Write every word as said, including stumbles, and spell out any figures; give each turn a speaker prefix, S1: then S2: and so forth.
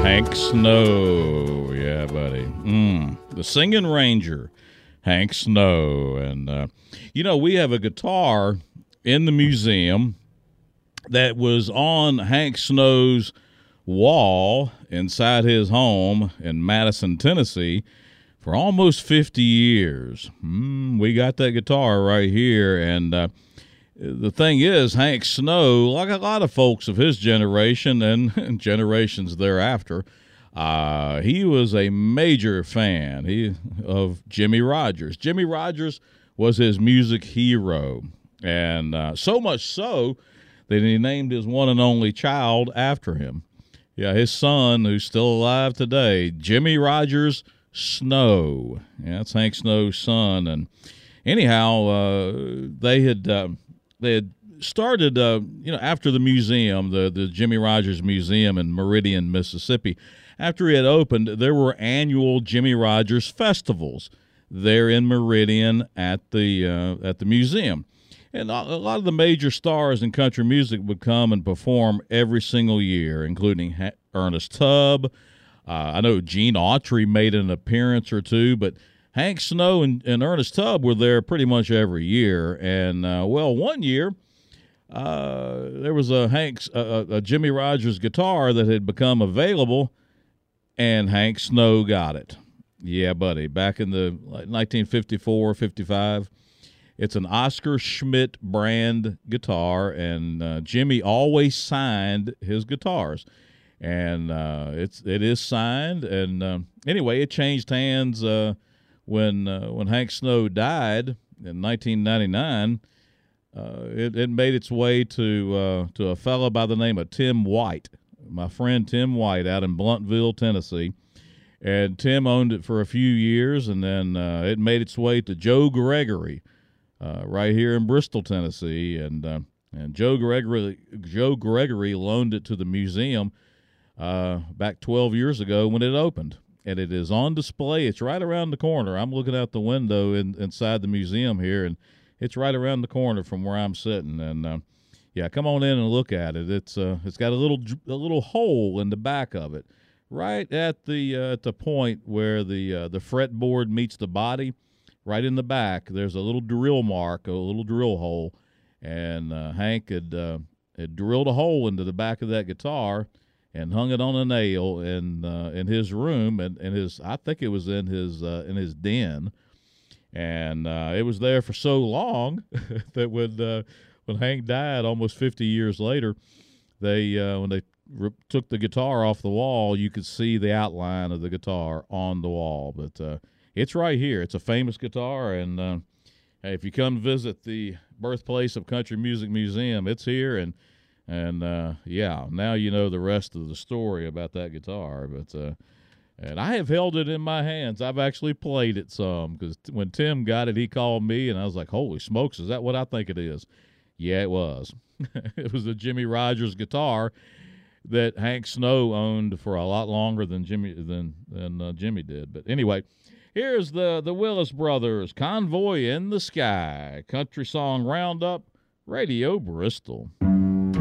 S1: Hank Snow. Yeah, buddy. Mm. The Singing Ranger, Hank Snow. And, uh, you know, we have a guitar in the museum that was on Hank Snow's wall inside his home in Madison, Tennessee for almost fifty years. Mm, we got that guitar right here. And uh, the thing is, Hank Snow, like a lot of folks of his generation and generations thereafter, uh, he was a major fan he, of Jimmie Rodgers. Jimmie Rodgers was his music hero, and uh, so much so that he named his one and only child after him. Yeah, his son, who's still alive today, Jimmie Rodgers Snow. Yeah, that's Hank Snow's son. And anyhow, uh, they had uh, they had started, uh, you know, after the museum, the the Jimmie Rodgers Museum in Meridian, Mississippi. After it had opened, there were annual Jimmie Rodgers festivals there in Meridian at the uh, at the museum. And a lot of the major stars in country music would come and perform every single year, including ha- Ernest Tubb. Uh, I know Gene Autry made an appearance or two, but Hank Snow and, and Ernest Tubb were there pretty much every year. And, uh, well, one year uh, there was a Hank's uh, a Jimmie Rodgers guitar that had become available, and Hank Snow got it. Yeah, buddy, back in the like, nineteen fifty-four, fifty-five. It's an Oscar Schmidt brand guitar, and uh, Jimmy always signed his guitars. And uh, it's it is signed. And uh, anyway, it changed hands uh, when uh, when Hank Snow died in nineteen ninety-nine. Uh, it, it made its way to uh, to a fellow by the name of Tim White, my friend Tim White out in Bluntville, Tennessee. And Tim owned it for a few years, and then uh, it made its way to Joe Gregory, Uh, right here in Bristol, Tennessee, and uh, and Joe Gregory Joe Gregory loaned it to the museum uh, back twelve years ago when it opened, and it is on display. It's right around the corner. I'm looking out the window in, inside the museum here, and it's right around the corner from where I'm sitting. And uh, yeah, come on in and look at it. It's uh, it's got a little a little hole in the back of it, right at the uh, at the point where the uh, the fretboard meets the body. Right in the back, there's a little drill mark, a little drill hole, and uh, Hank had, uh, had drilled a hole into the back of that guitar and hung it on a nail in uh, in his room, and, and his I think it was in his uh, in his den, and uh, it was there for so long that when uh, when Hank died, almost fifty years later, they uh, when they re- took the guitar off the wall, you could see the outline of the guitar on the wall, but. Uh, It's right here. It's a famous guitar, and uh, hey, if you come visit the birthplace of country music museum, it's here, and and uh, yeah, now you know the rest of the story about that guitar. But uh, and I have held it in my hands. I've actually played it some because when Tim got it, he called me, and I was like, "Holy smokes, is that what I think it is?" Yeah, it was. It was the Jimmie Rodgers guitar that Hank Snow owned for a lot longer than Jimmy than than uh, Jimmy did. But anyway. Here's the, the Willis Brothers, Convoy in the Sky, Country Song Roundup, Radio Bristol.